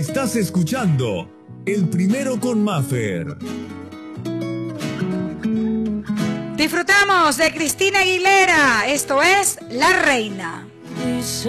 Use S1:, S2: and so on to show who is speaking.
S1: Estás escuchando El Primero con Maffer.
S2: Disfrutamos de Cristina Aguilera. Esto es La Reina.